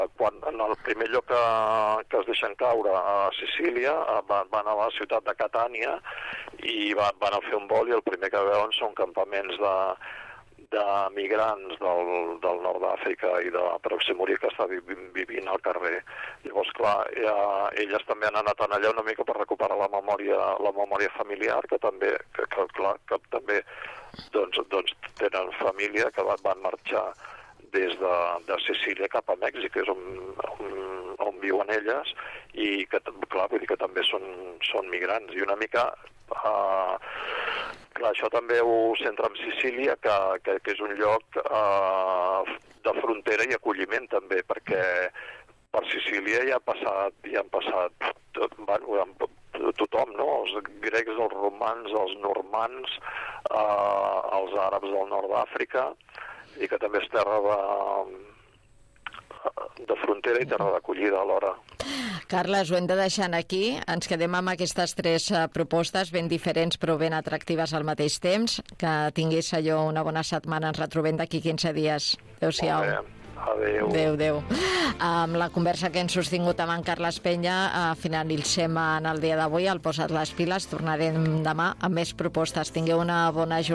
Quan en el primer lloc que es deixen caure a Sicília van a la ciutat de Catània i van a fer un vol, i el primer que veuen són campaments de migrants del nord d'Àfrica i de Pròxim Orient que està vivint al carrer. Llavors, clar, elles també han anat allà una mica per recuperar la memòria familiar, que també doncs tenen família que van marxar des de Sicília cap a Mèxic, que és on viuen elles, i que, clar, vull dir que també són migrants. I una mica, clar, això també ho centra en Sicília, que és un lloc de frontera i acolliment també, perquè per Sicília hi han passat tothom, no? Els grecs, els romans, els normands, els àrabs del nord d'Àfrica, i que també és terra de frontera i terra d'acollida alhora. Carles, ho hem de deixar aquí. Ens quedem amb aquestes 3 propostes ben diferents però ben atractives al mateix temps. Que tinguis allò una bona setmana. Ens retrobem d'aquí 15 dies. Adéu-siau. Adéu. Amb la conversa que hem sostingut amb en Carles Peña finalitzem en el dia d'avui. Al Posa't les piles. Tornarem demà amb més propostes. Tingueu una bona jornada.